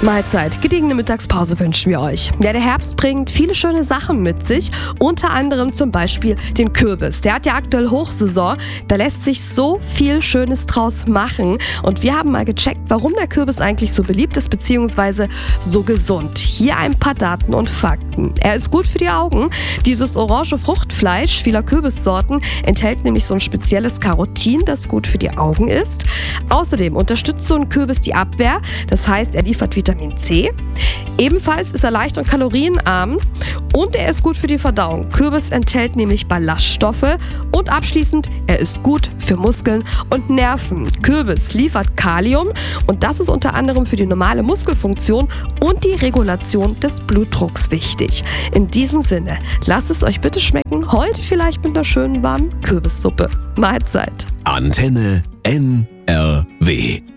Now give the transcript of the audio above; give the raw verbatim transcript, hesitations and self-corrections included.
Mahlzeit, gediegene Mittagspause wünschen wir euch. Ja, der Herbst bringt viele schöne Sachen mit sich, unter anderem zum Beispiel den Kürbis. Der hat ja aktuell Hochsaison, da lässt sich so viel Schönes draus machen und wir haben mal gecheckt, warum der Kürbis eigentlich so beliebt ist bzw. so gesund. Hier ein paar Daten und Fakten. Er ist gut für die Augen. Dieses orange Fruchtfleisch vieler Kürbissorten enthält nämlich so ein spezielles Carotin, das gut für die Augen ist. Außerdem unterstützt so ein Kürbis die Abwehr, das heißt, er liefert Vitamin C. Ebenfalls ist er leicht und kalorienarm und er ist gut für die Verdauung. Kürbis enthält nämlich Ballaststoffe und abschließend, er ist gut für Muskeln und Nerven. Kürbis liefert Kalium und das ist unter anderem für die normale Muskelfunktion und die Regulation des Blutdrucks wichtig. In diesem Sinne, lasst es euch bitte schmecken, heute vielleicht mit einer schönen warmen Kürbissuppe. Mahlzeit. Antenne N R W